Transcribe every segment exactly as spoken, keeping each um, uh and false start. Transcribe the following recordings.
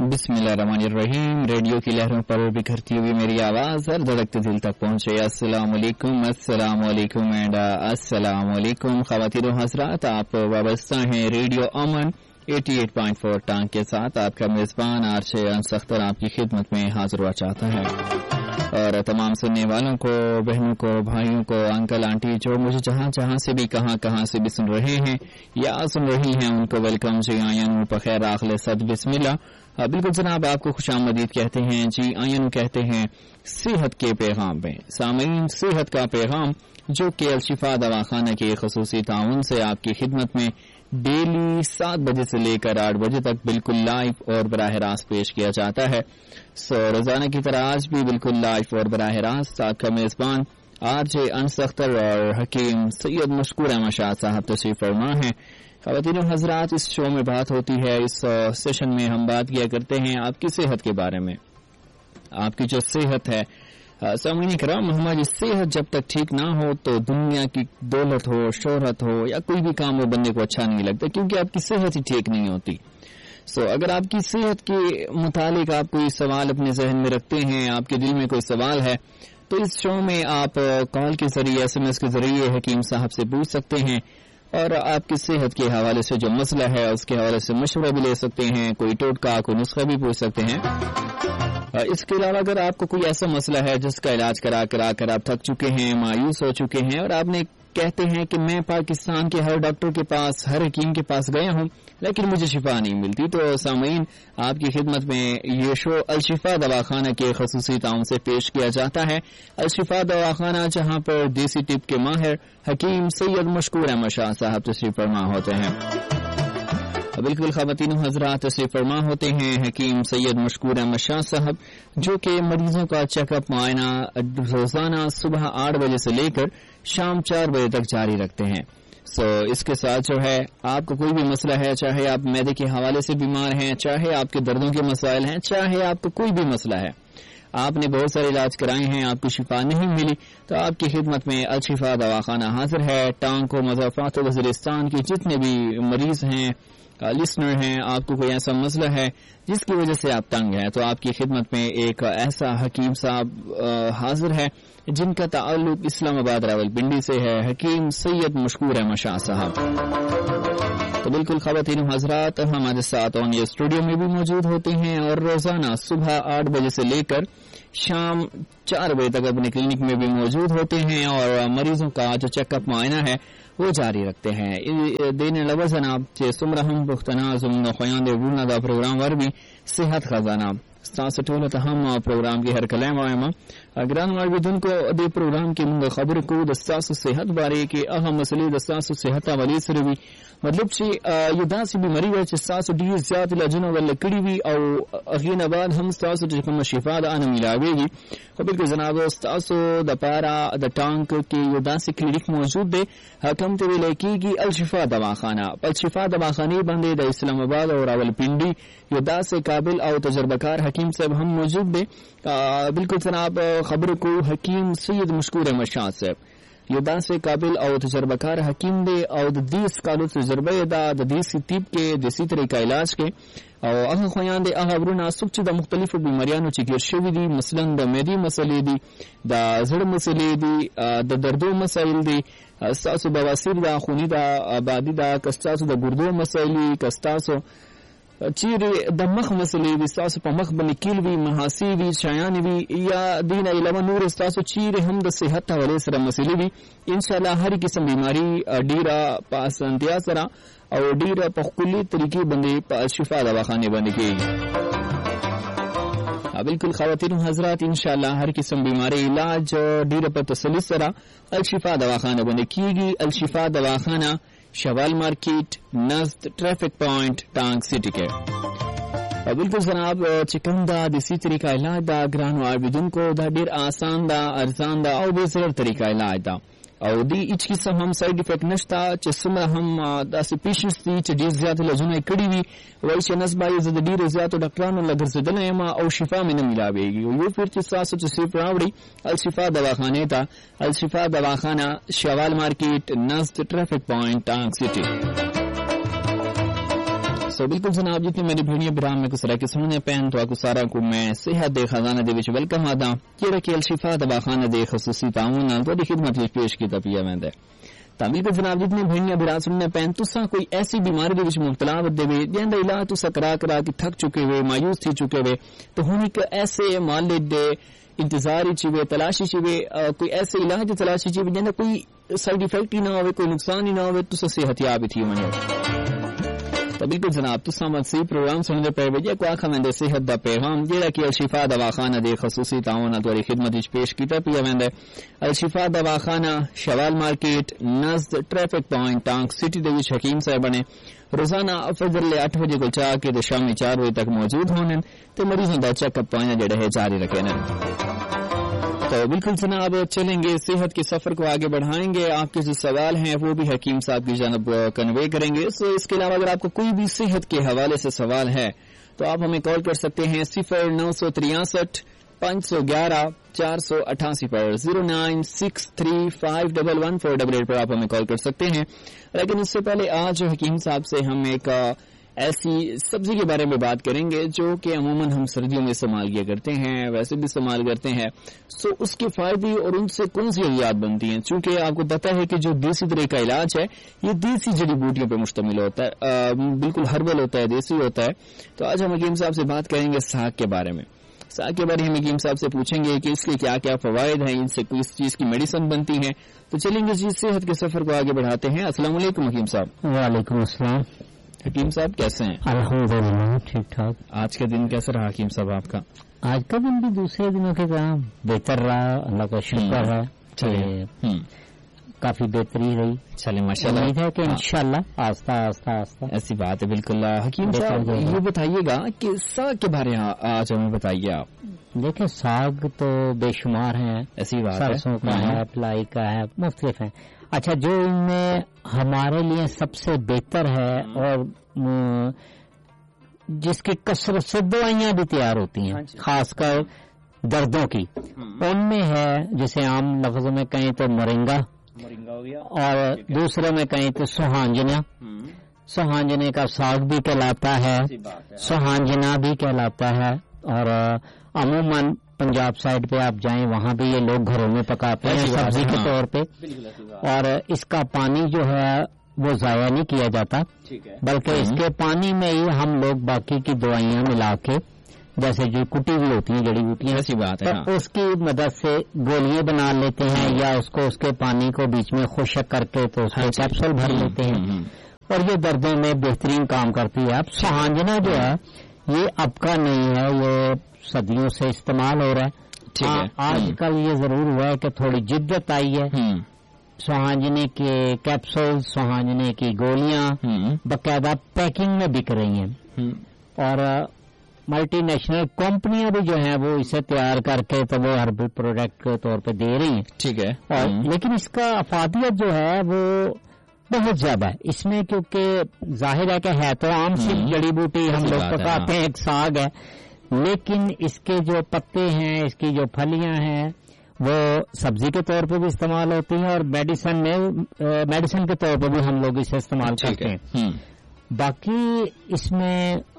बिस्मिल्लाहिर्रहमानिर्रहीम। रेडियो की लहरों पर बिखरती हुई मेरी आवाज हर धड़कते दिल तक पहुंचे। अस्सलाम वालेकुम, अस्सलाम वालेकुम एंड अस्सलाम वालेकुम। ख़वातीन व हज़रात, आप वाबस्ता हैं रेडियो अमन अट्ठासी पॉइंट चार टांग के साथ। आपका मेजबान आरजे अंस अख्तर आपकी खिदमत में हाजिर हुआ चाहता है और तमाम सुनने वालों को, बहनों को, भाइयों को, अंकल आंटी जो मुझे जहां जहां से भी कहां कहां से भी सुन रहे हैं या सुन रही हैं, उनको वेलकम जी आयन बखैर आखिल सद बिस्मिल्लाह। बिल्कुल जनाब, आपको खुशामदीद कहते हैं जी आयन कहते हैं सेहत के पैगाम में। सामीन, सेहत का पैगाम जो कि अलशिफा दवाखाना के खसूसी ताउन से आपकी खिदमत में डेली सात बजे से लेकर आठ बजे तक बिल्कुल लाइव और बराह रास्त पेश किया जाता है। सो रोजाना की तरह आज भी बिल्कुल लाइव और बराह रास्त आपका मेजबान आरजे अंस अख्तर और हकीम सैयद मशकूर अहमद शाह साहब तशरीफ फरमा है। ख़वातीन व हज़रात, इस शो में बात होती है, इस सेशन में हम बात किया करते हैं आपकी सेहत के बारे में। आपकी जो सेहत है, सामीन कराम, हमारी सेहत जब तक ठीक ना हो तो दुनिया की दौलत हो, शोहरत हो या कोई भी काम हो बंदे को अच्छा नहीं लगता, क्योंकि आपकी सेहत ही ठीक नहीं होती। सो so, अगर आपकी सेहत के मुतालिक आप कोई सवाल अपने जहन में रखते हैं, आपके दिल में कोई सवाल है, तो इस शो में आप कॉल के जरिए, एस एम एस के जरिए हकीम साहब से पूछ सकते हैं और आपकी सेहत के हवाले से जो मसला है उसके हवाले से मशवरा भी ले सकते हैं, कोई टोटका, कोई नुस्खा भी पूछ सकते हैं। इसके अलावा अगर आपको कोई ऐसा मसला है जिसका इलाज करा करा कर आप थक चुके हैं, मायूस हो चुके हैं और आपने कहते हैं कि मैं पाकिस्तान के हर डॉक्टर के पास, हर हकीम के पास गया हूं लेकिन मुझे शिफा नहीं मिलती, तो सामीन आपकी खिदमत में ये शो अलशिफा दवाखाना के खसूसी ताउन से पेश किया जाता है। अलशिफा दवाखाना जहां पर देसी टिप के माहिर हकीम सैयद मशकूर अहमद शाह साहब तशरीफ फरमा होते हैं। बिल्कुल ख़वातीन हज़रात, तशरीफ फरमा होते हैं हकीम सैयद मशकूर अहमद शाह साहब, जो कि मरीजों का चेकअप मुआयना रोजाना सुबह आठ बजे से लेकर शाम चार बजे तक जारी रखते हैं। सो so, इसके साथ जो है आपको कोई भी मसला है, चाहे आप मैदे के हवाले से बीमार हैं, चाहे आपके दर्दों के मसाइल हैं, चाहे आपको कोई भी मसला है, आपने बहुत सारे इलाज कराए हैं, आपको शिफा नहीं मिली, तो आपकी खिदमत में अलशिफा दवाखाना हाजिर है। टांको मज़ाफ़ात वज़ीरिस्तान के जितने भी मरीज हैं, लिसनर हैं, आपको कोई ऐसा मसला है जिसकी वजह से आप तंग हैं, तो आपकी खिदमत में एक ऐसा हकीम साहब हाजिर है जिनका ताल्लुक इस्लामाबाद रावलपिंडी से है, हकीम सैयद मशकूर अहमद शाह साहब। तो बिल्कुल ख़वातीन हज़रात, हमारे साथ ऑन ये स्टूडियो में भी मौजूद होते हैं और रोजाना सुबह आठ बजे से लेकर शाम चार बजे तक अपने क्लिनिक में भी मौजूद होते हैं और मरीजों का जो चेकअप मुआयना है वो जारी रखते हैं। देने लगा जनाब चे सुमरहम पुख्तनाजुम ख्यान रूना दा प्रोग्राम वर भी सेहत खजाना स्टासटोल तहम प्रोग्राम की हर कलाम आयमा अगरान वालविदन को दे प्रोग्राम की मुंग खबर को दस्तास सेहत बारे के अहम मसले दस्तास सेहत वाली सरवी मतलब ची युदा सी बीमारी व दस्तास डी ज्यादा लजन वल कड़ी और अगीन बाद हम दस्तास जकम शिफा दा अन मिलावेगी। और बिल्कुल जनाब दस्तास द पारा द टांक के युदा सी क्लिनिक मौजूद दे हकम ते लेकी की अलशिफा दवाखाना अलशिफा दवाखाने बंदे द इस्लामाबाद और रावलपिंडी युदा से काबिल और तजर्बाकार हकीम साहब हम मौजूद दे। बिल्कुल जनाब खबर को हकीम सैयद मशकूर अहमद शाह साहब युदा से काबिल और तजर्बाकार हकीम दे और दीस कालू तजर्बे दा देसी तिब के देसी तरीका इलाज के और अह ख्यान दे अह वरुना सुच द मुख्तलिफ बीमारियां ची गिर शवी दी, मसलन द मेदी मसले दी, द जड़ मसले दी, द दर्दो मसाइल दी, कस्तासो बवासीर दा, खूनी दा, आबादी दा, कस्तासो द गुर्दो मसाइली, कस्तासो चीरे द मख मसले दी, स्तासो प मख बनी किलवी, महासी वी, शायान वी या दीन अलावा नूर स्तासो चीरे हम द सेहत वाले सरा मसले वी इंशाल्लाह हर किस्म बीमारी डीरा पास अंतिया सरा और डीरा पखुली तरीके बंदे शिफा दवाखाने बने के। बिल्कुल ख़वातीन हज़रात, इंशाल्लाह हर किस्म बीमारी इलाज डीरा पर तसल्ली सरा अलशिफा दवाखाना बने कीगी। अलशिफा दवाखाना शवाल मार्केट नज़द ट्रैफिक पॉइंट टांग सिटी के। बिल्कुल जनाब चिकन दा देसी तरीका इलाज दा ग्रान वारबिदुन को दा डेर आसान दा अरसान दा और बेसर तरीका इलाज दा और दी इच किस्म हम साइड इफेक्ट नश्ता चसम हम दासी पेशेंट्स दी च डी ज्यादा लजुना कड़ी भी वैश नस्बाई ज़द डी ज्यादा डॉक्टरान लगर जदले मा और शिफा में न मिलावेगी यो फिर चिसास सिर्फ रावड़ी अलशिफा दवाखाने ता अलशिफा दवाखाना शवाल मार्केट नज़द ट्रैफिक पॉइंट टांग सिटी। سو بالکل جناب جتنے میری بھیڑیاں برام میں کس طرح کے سننے پہن تو آکو سارا کو میں صحت دے خزانہ دے وچ ویلکم آدا کیڑا کہ الشفا دواخانہ دے خصوصی تعاون نال تو خدمت وچ پیش کیتا پیا ویندا تا بالکل جناب جتنے بھیڑیاں برا سننے پہن تساں کوئی ایسی بیماری دے وچ مبتلا ودے وے جن دا علاج تساں کرا کرا کے تھک چکے وے مایوس تھی چکے وے تو ہن ایک ایسے مالک دے انتظار چوے تلاشی چوے کوئی ایسے علاج تلاشی چوے جن کوئی سائیڈ ایفیکٹ ہی نہ ہوئے کوئی نقصان ہی نہ ہوئے تساں صحت یاب تھی ونجو تو بالکل جناب تساں مسی پروگرام سننے پے وجہ کو آکھا ویندے صحت دا پیغام جیڑا کہ الشفا دواخانہ دے خصوصی تعاون نال تہاڈی خدمت وچ پیش کیتا پیا ویندا الشفا دواخانہ شوال مارکیٹ نزد ٹریفک پوائنٹ ٹانک سٹی دے وچ حکیم صاحب نے روزانہ فجر لے آٹھ بجے کو چاہ کے شامی چار بجے تک موجود ہونے تے مریضوں دا چیک اپ پوائنٹ جڑا ہے جاری رکھے تو بالکل جناب چلیں گے صحت کے سفر کو آگے بڑھائیں گے آپ کے جو سوال ہیں وہ بھی حکیم صاحب کی جانب کنوے کریں گے سو اس کے علاوہ اگر آپ کو کوئی بھی صحت کے حوالے سے سوال ہے تو آپ ہمیں کال کر سکتے ہیں صفر نو سو تریاسٹھ پانچ سو گیارہ چار سو اٹھاسی پر zero nine six three five double one four double eight پر آپ ہمیں کال کر سکتے ہیں لیکن اس سے پہلے آج حکیم صاحب سے ہم ایک ایسی سبزی کے بارے میں بات کریں گے جو کہ عموماً ہم سردیوں میں استعمال کیا کرتے ہیں ویسے بھی استعمال کرتے ہیں سو اس کے فائدے اور ان سے کون سی اغیات بنتی ہیں چونکہ آپ کو پتہ ہے کہ جو دیسی طرح کا علاج ہے یہ دیسی جڑی بوٹیوں پہ مشتمل ہوتا ہے بالکل ہربل ہوتا ہے دیسی ہوتا ہے تو آج ہم حکیم صاحب سے بات کریں گے ساگ کے بارے میں ساگ کے بارے میں حکیم صاحب سے پوچھیں گے کہ اس کے کیا کیا فوائد ہیں ان سے کس چیز کی میڈیسن بنتی ہیں تو چلیں گے جی صحت کے سفر کو آگے بڑھاتے ہیں السلام علیکم حکیم صاحب وعلیکم السلام حکیم صاحب کیسے ہیں الحمدللہ ٹھیک ٹھاک آج کا دن کیسا رہا حکیم صاحب آپ کا آج کا دن بھی دوسرے دنوں کے طرح بہتر رہا اللہ کا شکر ہے کافی بہتری رہی چلے ماشاء اللہ امید ہے کہ انشاءاللہ آہستہ آہستہ آہستہ ایسی بات ہے بالکل حکیم صاحب یہ بتائیے گا کہ ساگ کے بارے میں آج ہمیں بتائیے آپ دیکھیں ساگ تو بے شمار ہیں ایسی بات سرسوں کا ہے پلائی کا ہے مختلف ہیں اچھا جو ان میں ہمارے لیے سب سے بہتر ہے اور جس کی کثرت سے دوائیاں بھی تیار ہوتی ہیں خاص کر دردوں کی ان میں ہے جسے عام لفظوں میں کہیں تو مرنگا اور دوسرے میں کہیں تو سوہانجنا سوہانجنے کا ساگ بھی کہلاتا ہے سوہانجنا بھی کہلاتا ہے اور عموماً پنجاب سائڈ پہ آپ جائیں وہاں بھی یہ لوگ گھروں میں پکاتے ہیں سبزی کے طور پہ اور اس کا پانی جو ہے وہ ضائع نہیں کیا جاتا بلکہ اس کے پانی میں ہی ہم لوگ باقی کی دوائیاں ملا کے جیسے جو کٹی ہوئی ہوتی ہیں جڑی بوٹیاں ایسی بات ہے تو اس کی مدد سے گولیاں بنا لیتے ہیں یا اس کو اس کے پانی کو بیچ میں خشک کر کے تو اس کو کیپسول بھر لیتے ہیں اور یہ دردوں میں بہترین کام کرتی ہے اب سوہانجنا جو ہے یہ اب کا نہیں ہے یہ صدیوں سے استعمال ہو رہا ہے آج کل یہ ضرور ہوا ہے کہ تھوڑی جدت آئی ہے سوہانجنے کے کیپسول سوہانجنے کی گولیاں باقاعدہ پیکنگ میں بک رہی ہیں اور ملٹی نیشنل کمپنیاں بھی جو ہیں وہ اسے تیار کر کے تو وہ ہربل پروڈکٹ کے طور پہ دے رہی ہیں ٹھیک ہے اور لیکن اس کا افادیت جو ہے وہ بہت زیادہ ہے اس میں کیونکہ ظاہر ہے کہ ہے تو عام سی جڑی بوٹی ہم لوگ پکاتے ہیں ایک ساگ ہے لیکن اس کے جو پتے ہیں اس کی جو پھلیاں ہیں وہ سبزی کے طور پہ بھی استعمال ہوتی ہیں اور میڈیسن میں میڈیسن کے طور پہ بھی ہم لوگ اسے استعمال کرتے ہیں باقی اس میں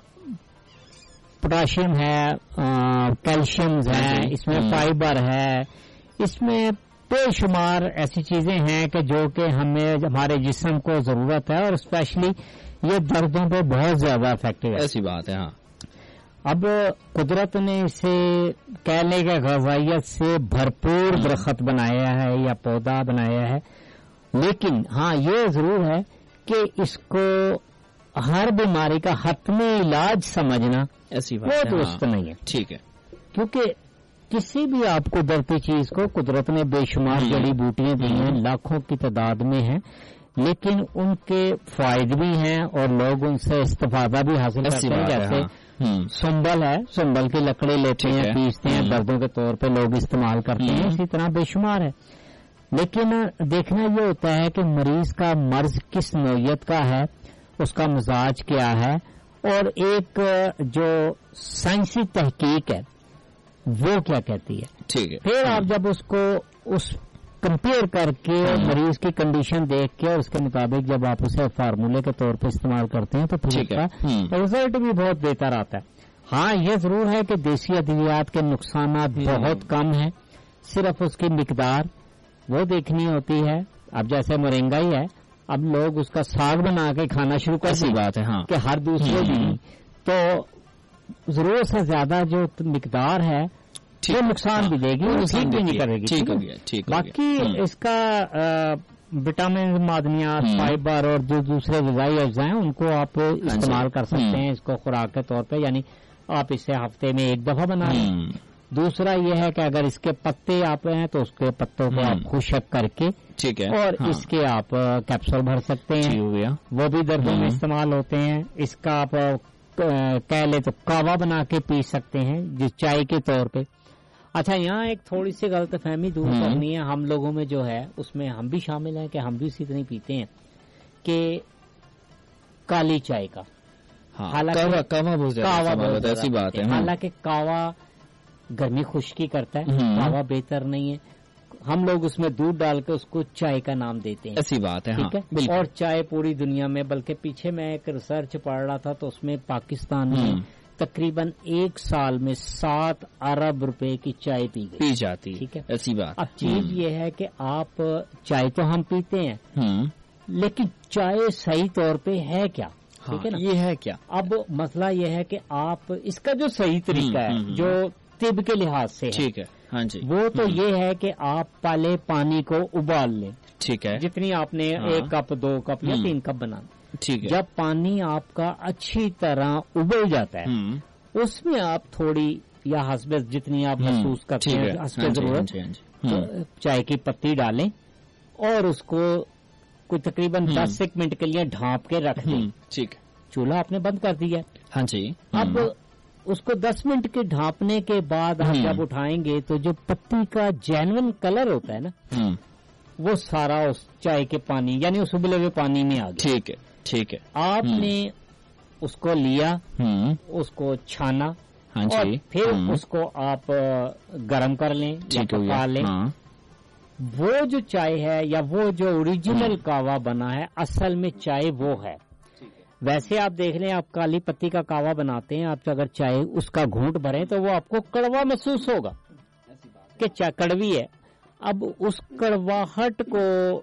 پوٹاشیم ہے کیلشیمز ہیں اس میں فائبر ہے اس میں بے شمار ایسی چیزیں ہیں کہ جو کہ ہمیں ہمارے جسم کو ضرورت ہے اور اسپیشلی یہ دردوں پہ بہت زیادہ افیکٹو ہے ایسی بات ہے ہاں اب قدرت نے اسے کہہ لے کہ غذائیت سے بھرپور درخت بنایا ہے یا پودا بنایا ہے لیکن ہاں یہ ضرور ہے کہ اس کو ہر بیماری کا حتمی علاج سمجھنا ایسی وہ درست نہیں ہے ٹھیک ہے کیونکہ کسی بھی آپ قدرتی چیز کو قدرت نے بے شمار جڑی بوٹیاں دی ہیں لاکھوں کی تعداد میں ہیں لیکن ان کے فائدے بھی ہیں اور لوگ ان سے استفادہ بھی حاصل کرتے ہیں جیسے سنبل ہے سنبل کی لکڑی لیتے ہیں پیستے ہیں دردوں کے طور پہ لوگ استعمال کرتے ہیں اسی طرح بے شمار ہے لیکن دیکھنا یہ ہوتا ہے کہ مریض کا مرض کس نوعیت کا ہے اس کا مزاج کیا ہے اور ایک جو سائنسی تحقیق ہے وہ کیا کہتی ہے ٹھیک ہے پھر آپ جب اس کو اس कंपेयर करके मरीज की कंडीशन देख के और उसके मुताबिक जब आप उसे फार्मूले के तौर पे इस्तेमाल करते हैं तो फिर उसका रिजल्ट भी बहुत बेहतर आता है। हाँ, ये जरूर है कि देसी अद्वियात के नुकसान बहुत कम है, सिर्फ उसकी मिकदार वो देखनी होती है। अब जैसे मोरिंगा ही है, अब लोग उसका साग बना के खाना शुरू कर दी बात है हाँ। कि हर दूसरे दिन, तो जरूरत से ज्यादा जो मिकदार है वो नुकसान भी देगी और ठीक भी नहीं करेगी। ठीक हो गया, ठीक। बाकी इसका विटामिन, मादनियात, फाइबर और जो दूसरे ग़िज़ाई अज्जा हैं उनको आप इस्तेमाल कर सकते हैं इसको खुराक के तौर पे, यानी आप इसे हफ्ते में एक दफा बना लें। दूसरा यह है कि अगर इसके पत्ते आप हैं तो उसके पत्तों को आप खुशक करके ठीक है और हाँ। इसके आप कैप्सूल भर सकते हैं, वो भी दर्दों में इस्तेमाल होते हैं। इसका आप कह ले तो कावा बना के पी सकते हैं जिस चाय के तौर पे। अच्छा, यहाँ एक थोड़ी सी गलतफहमी दूर करनी है हम लोगों में जो है, उसमें हम भी शामिल हैं कि हम भी इसी तरह पीते हैं कि काली चाय का हाँ, हालांकि कावा बहुत ज्यादा ऐसी बात है। हालांकि कावा गर्मी खुश्की करता है, कावा बेहतर नहीं है। हम लोग उसमें दूध डाल के उसको चाय का नाम देते हैं, ऐसी बात है ठीक है हाँ, और चाय पूरी दुनिया में, बल्कि पीछे मैं एक रिसर्च पढ़ रहा था तो उसमें पाकिस्तान में तकरीबन एक साल में सात अरब रुपए की चाय पी गई पी जाती, ठीक है ऐसी बात। अब चीज ये है कि आप चाय तो हम पीते हैं लेकिन चाय सही तौर पे है क्या, ठीक है ना, ये है क्या। अब मसला ये है कि आप इसका जो सही तरीका है जो तिब के लिहाज से ठीक है हाँ जी, वो तो ये है कि आप पहले पानी को उबाल लें, ठीक है, जितनी आपने हाँ। एक कप, दो कप या तीन कप बनाना, ठीक है। जब पानी आपका अच्छी तरह उबल जाता है उसमें आप थोड़ी या हस्बे जितनी आप महसूस करते हैं हस्बे जरूरत चाय की पत्ती डालें और उसको कुछ तकरीबन दस एक मिनट के लिए ढांप के रख दें, ठीक। चूल्हा आपने बंद कर दिया हाँ जी। अब उसको दस मिनट के ढांपने के बाद हम जब उठाएंगे तो जो पत्ती का जेन्युइन कलर होता है ना वो सारा उस चाय के पानी यानी उस उबले हुए पानी में आ गया, ठीक है ठीक है। आपने उसको लिया, उसको छाना हाँ जी, और फिर उसको आप गर्म कर लें या पका लें। वो जो चाय है या वो जो ओरिजिनल कावा बना है असल में चाय वो है। वैसे आप देख लें, आप काली पत्ती का कावा बनाते हैं, आप अगर चाय उसका घूंट भरें तो वो आपको कड़वा महसूस होगा कि चाय कड़वी है। अब उस कड़वाहट को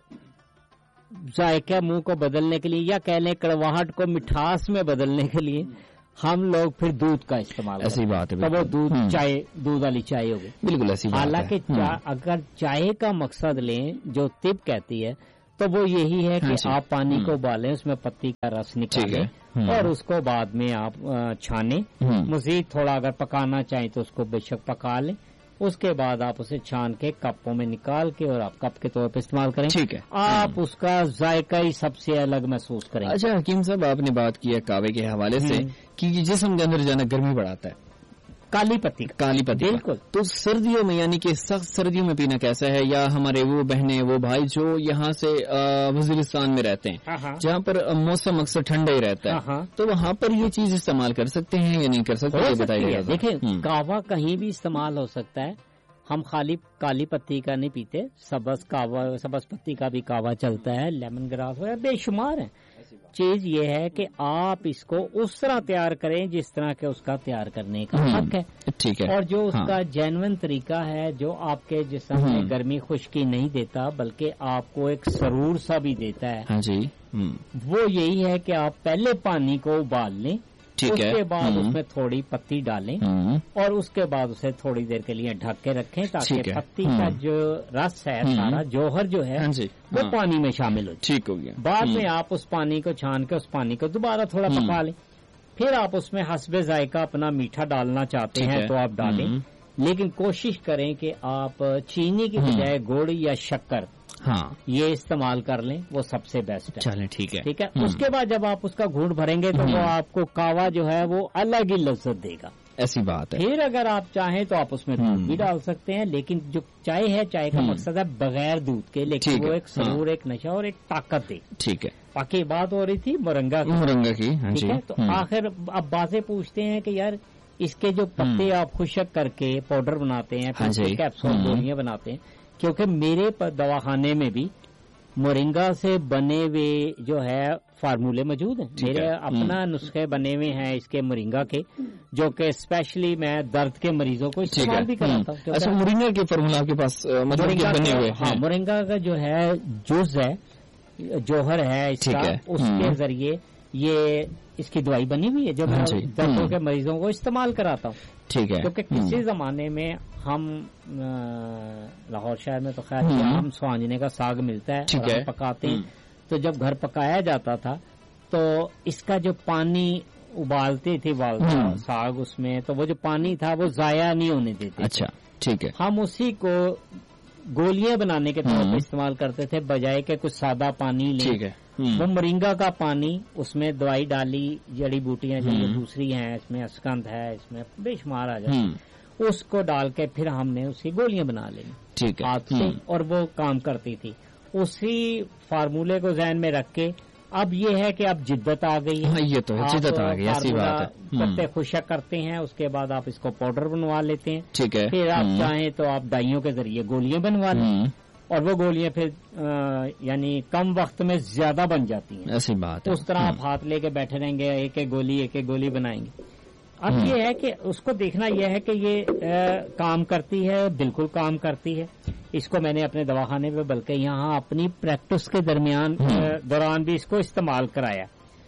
जायका मुंह को बदलने के लिए या कह लें कड़वाहट को मिठास में बदलने के लिए हम लोग फिर दूध का इस्तेमाल, ऐसी बात है, तो वो दूध चाय दूध वाली चाय होगी, बिल्कुल ऐसी। हालांकि अगर चाय का मकसद लें जो तिब कहती है तो वो यही है कि आप पानी को उबालें, उसमें पत्ती का रस निकालें और उसको बाद में आप छाने, मजीद थोड़ा अगर पकाना चाहें तो उसको बेशक पका लें, उसके बाद आप उसे छान के कपों में निकाल के और आप कप के तौर पे इस्तेमाल करें, ठीक है। आप उसका जायका ही सबसे अलग महसूस करेंगे। अच्छा हकीम साहब, आपने बात की है कावे के हवाले से कि जिस्म के अंदर जाना गर्मी बढ़ाता है, काली पत्ती काली पत्ती बिल्कुल, तो सर्दियों में यानी कि सख्त सर्दियों में पीना कैसा है? या हमारे वो बहनें वो भाई जो यहाँ से वजीरिस्तान में रहते हैं जहाँ पर मौसम अक्सर ठंडा ही रहता है, तो वहाँ पर ये चीज इस्तेमाल कर सकते हैं या नहीं कर सकते, ये बताइए। देखिए कावा कहीं भी इस्तेमाल हो सकता है, हम खाली काली पत्ती का नहीं पीते, सबज कावा सबज पत्ती का भी कावा चलता है, लेमन ग्रास हो, बेशुमार है। चीज ये है कि आप इसको उस तरह तैयार करें जिस तरह के उसका तैयार करने का हक है, ठीक है, और जो उसका हाँ। जेन्युइन तरीका है जो आपके जिस्म में गर्मी खुश्की नहीं देता बल्कि आपको एक सरूर सा भी देता है हाँ जी, वो यही है कि आप पहले पानी को उबाल लें, उसके बाद उसमें थोड़ी पत्ती डालें और उसके बाद उसे थोड़ी देर के लिए ढक के रखें ताकि पत्ती का जो रस है सारा जौहर जो है वो पानी में शामिल हो, ठीक हो गया। बाद में आप उस पानी को छान के उस पानी को दोबारा थोड़ा पका लें, फिर आप उसमें हस्बे जायका अपना मीठा डालना चाहते हैं तो आप डालें, लेकिन कोशिश करें कि आप चीनी की बजाय गुड़ या शक्कर हाँ ये इस्तेमाल कर लें, वो सबसे बेस्ट है। चलें ठीक है ठीक है। उसके बाद जब आप उसका घूंट भरेंगे तो वो आपको कावा जो है वो अलग ही लज्जत देगा, ऐसी बात है। फिर अगर आप चाहें तो आप उसमें दूध भी डाल सकते हैं, लेकिन जो चाय है चाय का मकसद है बगैर दूध के, लेकिन वो एक सरूर एक नशा और एक ताकत दे, ठीक है। बाकी बात हो रही थी मोरंगा की, मोरंगा की ठीक है। तो आखिर अब बातें पूछते हैं कि यार इसके जो पत्ते आप खुशक करके पाउडर बनाते हैं, कैप्सूल गोलियां बनाते हैं, کیونکہ میرے دواخانے میں بھی مورنگا سے بنے ہوئے جو ہے فارمولے موجود ہیں. میرے اپنا نسخے بنے ہوئے ہیں اس کے مورنگا کے, جو کہ اسپیشلی میں درد کے مریضوں کو استعمال بھی کراتا ہوں. اچھا, مورنگا کے فارمولہ آپ کے پاس بنے ہوئے؟ ہاں, مورنگا کا جو ہے جوز ہے, جوہر ہے اس کا, اس کے ذریعے یہ اس کی دوائی بنی ہوئی ہے جو میں دردوں کے مریضوں کو استعمال کراتا ہوں. ٹھیک ہے. کیونکہ کسی زمانے میں ہم لاہور شہر میں تو خیر ہم سوانجنے کا ساگ ملتا ہے, پکاتے ہیں. تو جب گھر پکایا جاتا تھا تو اس کا جو پانی ابالتے تھے والدہ ساگ, اس میں تو وہ جو پانی تھا وہ ضائع نہیں ہونے دیتے. اچھا ٹھیک ہے. ہم اسی کو گولیاں بنانے کے طور پر استعمال کرتے تھے بجائے کہ کچھ سادہ پانی لیں. ٹھیک ہے. وہ مورنگا کا پانی, اس میں دوائی ڈالی, جڑی بوٹیاں جو دوسری ہیں, اس میں اسکند ہے, اس میں بے شمار آ جاتی, اس کو ڈال کے پھر ہم نے اس کی گولیاں بنا لیں ہاتھ سے, اور وہ کام کرتی تھی. اسی فارمولے کو ذہن میں رکھ کے اب یہ ہے کہ اب جدت آ گئی ہے, یہ تو جدت آ گئی, ایسی بات ہے. پتے خشک کرتے ہیں, اس کے بعد آپ اس کو پاؤڈر بنوا لیتے ہیں. ٹھیک ہے. پھر آپ چاہیں تو آپ دائیوں کے ذریعے گولیاں بنوا لیں, اور وہ گولیاں پھر یعنی کم وقت میں زیادہ بن جاتی ہیں. ایسی بات ہے. اس طرح آپ ہاتھ لے کے بیٹھے رہیں گے, ایک ایک گولی ایک ایک گولی بنائیں گے. اب یہ ہے کہ اس کو دیکھنا یہ ہے کہ یہ کام کرتی ہے, بالکل کام کرتی ہے. اس کو میں نے اپنے دواخانے میں بلکہ یہاں اپنی پریکٹس کے درمیان دوران بھی اس کو استعمال کرایا.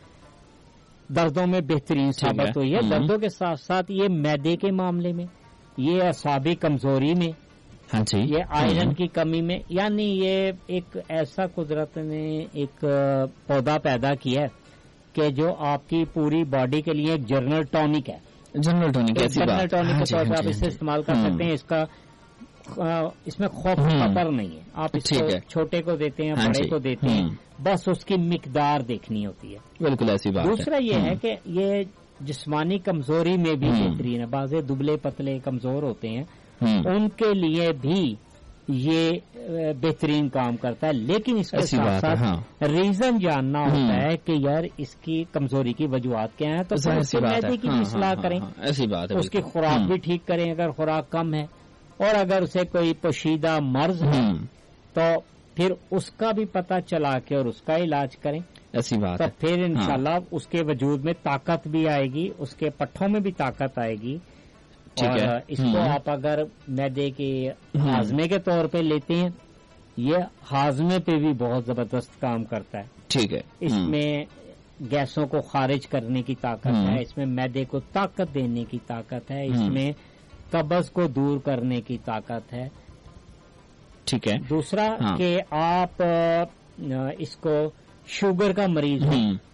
دردوں میں بہترین ثابت ہوئی ہے. دردوں کے ساتھ ساتھ یہ معدے کے معاملے میں, یہ اعصابی کمزوری میں, یہ آئرن کی کمی میں, یعنی یہ ایک ایسا قدرت نے ایک پودا پیدا کیا ہے کہ جو آپ کی پوری باڈی کے لیے ایک جنرل ٹونک ہے. جنرل ٹونک جنرل ٹونک کے طور پر آپ اسے استعمال کر سکتے ہیں. اس کا اس میں خوف خطر نہیں ہے. آپ اس کو چھوٹے کو دیتے ہیں, بڑے کو دیتے ہیں, بس اس کی مقدار دیکھنی ہوتی ہے. بالکل ایسی بات. دوسرا یہ ہے کہ یہ جسمانی کمزوری میں بھی بہترین ہے. بعض دبلے پتلے کمزور ہوتے ہیں, ان کے لیے بھی یہ بہترین کام کرتا ہے. لیکن اس کے ساتھ ساتھ ریزن جاننا ہوتا ہے کہ یار اس کی کمزوری کی وجوہات کیا ہیں, تو معدے کی بھی اصلاح کریں. ایسی بات ہے. اس کی خوراک بھی ٹھیک کریں اگر خوراک کم ہے, اور اگر اسے کوئی پوشیدہ مرض ہے تو پھر اس کا بھی پتہ چلا کے اور اس کا علاج کریں. ایسی بات تو پھر انشاءاللہ اس کے وجود میں طاقت بھی آئے گی, اس کے پٹھوں میں بھی طاقت آئے گی. اور اس کو آپ اگر معدے کے ہاضمے کے طور پہ لیتے ہیں, یہ ہاضمے پہ بھی بہت زبردست کام کرتا ہے. ٹھیک ہے. اس میں گیسوں کو خارج کرنے کی طاقت ہے, اس میں معدے کو طاقت دینے کی طاقت ہے, اس میں قبض کو دور کرنے کی طاقت ہے. ٹھیک ہے. دوسرا کہ آپ اس کو شوگر کا مریض ہوں